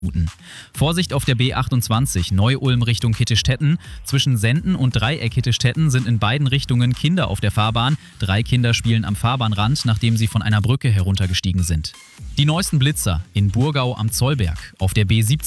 Vorsicht auf der B28 Neu-Ulm Richtung Kittestetten. Zwischen Senden und Dreieck-Kittestetten sind in beiden Richtungen Kinder auf der Fahrbahn. 3 Kinder spielen am Fahrbahnrand, nachdem sie von einer Brücke heruntergestiegen sind. Die neuesten Blitzer in Burgau am Zollberg. Auf der B17